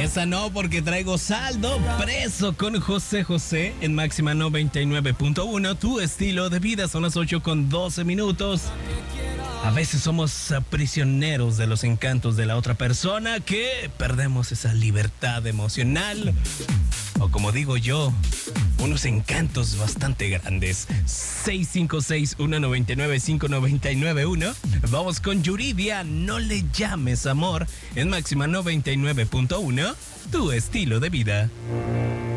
Esa no, porque traigo saldo. Preso con José José en Máxima 99.1. Tu estilo de vida. Son las 8:12. A veces somos prisioneros de los encantos de la otra persona, que perdemos esa libertad emocional. O como digo yo, unos encantos bastante grandes. 656-199-5991. Vamos con Yuridia. No le llames amor en Máxima 99.1. Tu estilo de vida.